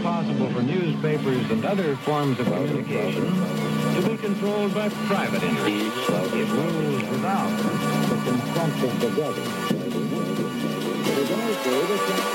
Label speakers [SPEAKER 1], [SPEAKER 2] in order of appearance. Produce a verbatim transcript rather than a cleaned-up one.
[SPEAKER 1] possible for newspapers and other forms of communication to be controlled by private interests. It rules without the consent of the government. It is also the